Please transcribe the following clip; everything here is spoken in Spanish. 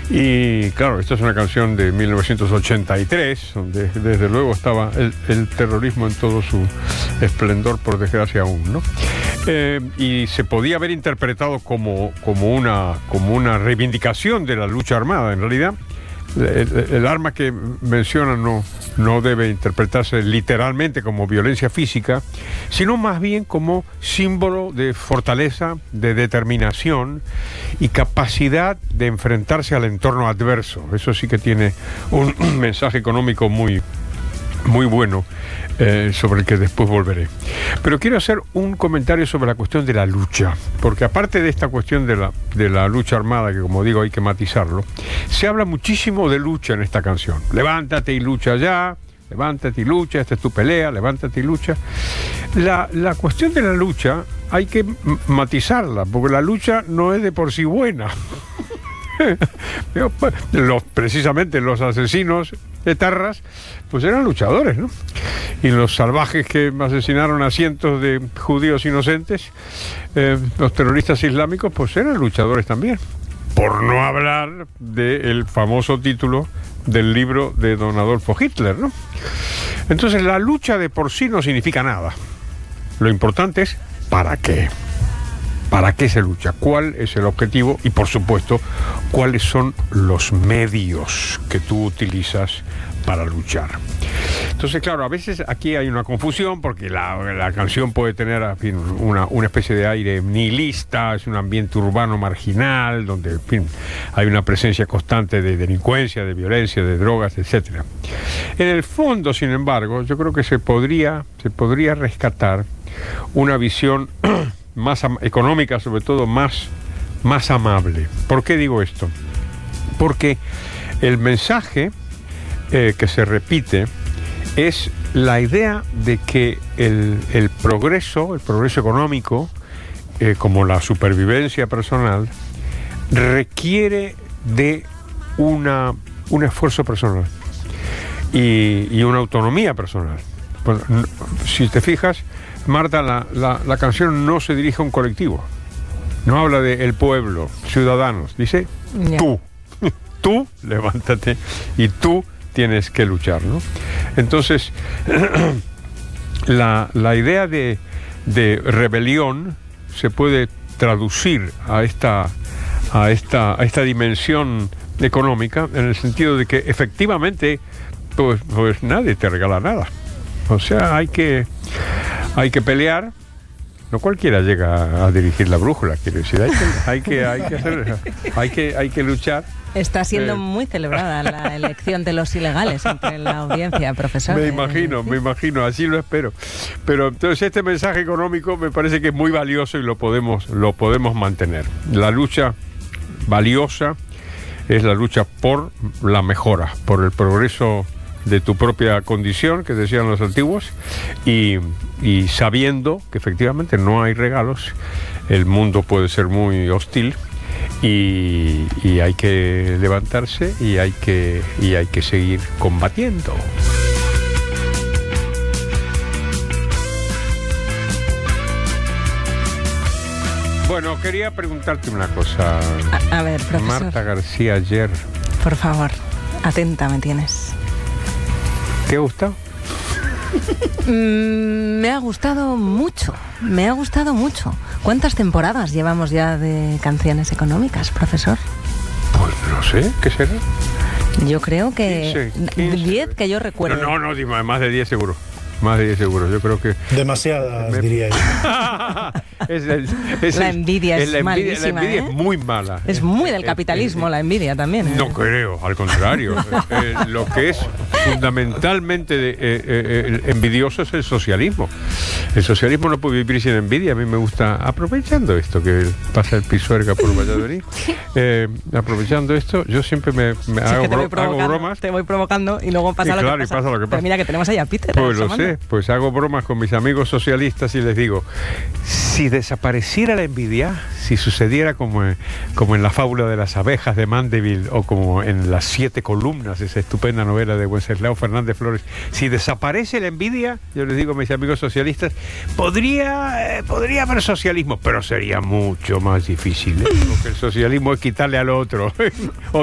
Y claro, esta es una canción de 1983, donde desde luego estaba el terrorismo en todo su esplendor, por desgracia aún, ¿no? Y se podía haber interpretado como una reivindicación de la lucha armada. En realidad, el arma que menciona no debe interpretarse literalmente como violencia física, sino más bien como símbolo de fortaleza, de determinación y capacidad de enfrentarse al entorno adverso. Eso sí que tiene un mensaje económico muy bueno, sobre el que después volveré. Pero quiero hacer un comentario sobre la cuestión de la lucha, porque aparte de esta cuestión de la lucha armada, que como digo hay que matizarlo, se habla muchísimo de lucha en esta canción. Levántate y lucha ya, levántate y lucha, esta es tu pelea, levántate y lucha. La cuestión de la lucha hay que matizarla, porque la lucha no es de por sí buena. Precisamente los asesinos etarras pues eran luchadores, ¿no? Y los salvajes que asesinaron a cientos de judíos inocentes, los terroristas islámicos, pues eran luchadores también, por no hablar del famoso título del libro de don Adolfo Hitler, ¿no? Entonces la lucha de por sí no significa nada. Lo importante es ¿para qué? ¿Para qué se lucha? ¿Cuál es el objetivo? Y por supuesto, ¿cuáles son los medios que tú utilizas para luchar? Entonces, claro, a veces aquí hay una confusión porque la canción puede tener, en fin, una especie de aire nihilista, es un ambiente urbano marginal, donde, en fin, hay una presencia constante de delincuencia, de violencia, de drogas, etc. En el fondo, sin embargo, yo creo que se podría rescatar una visión más económica, sobre todo más amable. ¿Por qué digo esto? Porque el mensaje que se repite es la idea de que el progreso económico, como la supervivencia personal, requiere de un esfuerzo personal y una autonomía personal. Bueno, si te fijas, Marta, la canción no se dirige a un colectivo, no habla de el pueblo, ciudadanos, dice tú levántate y tú tienes que luchar, ¿no? Entonces la idea de rebelión se puede traducir a esta dimensión económica, en el sentido de que efectivamente pues nadie te regala nada. O sea, hay que pelear. No cualquiera llega a dirigir la brújula, quiero decir, hay que luchar. Está siendo muy celebrada la elección de los ilegales entre la audiencia, profesor. Me imagino, así lo espero. Pero entonces este mensaje económico me parece que es muy valioso y lo podemos mantener. La lucha valiosa es la lucha por la mejora, por el progreso de tu propia condición, que decían los antiguos, y sabiendo que efectivamente no hay regalos, el mundo puede ser muy hostil y hay que levantarse y hay que seguir combatiendo. Bueno, quería preguntarte una cosa. A ver, profesor. Marta García Ayer. Por favor, atenta me tienes. ¿Te ha gustado? Me ha gustado mucho. ¿Cuántas temporadas llevamos ya de canciones económicas, profesor? Pues no sé, ¿qué será? Yo creo que 15. 10 que yo recuerdo. No, dime, más de 10 seguro. Más de 10 seguro, yo creo que... Demasiadas, diría yo. La envidia es malísima, La envidia es muy mala. Es muy del capitalismo la envidia también. No creo, al contrario. Lo que es fundamentalmente envidioso es el socialismo. El socialismo no puede vivir sin envidia. A mí me gusta, aprovechando esto, que pasa el Pisuerga por Valladolid, aprovechando esto, yo siempre hago bromas. Te voy provocando y luego pasa, lo que pasa. Pero mira que tenemos ahí a Peter. Pues lo sé, pues hago bromas con mis amigos socialistas y les digo, si desapareciera la envidia, si sucediera como en la fábula de las abejas de Mandeville o como en Las 7 columnas, esa estupenda novela de Wenceslao Fernández Flores, si desaparece la envidia, yo les digo a mis amigos socialistas, podría haber socialismo, pero sería mucho más difícil, porque el socialismo es quitarle al otro.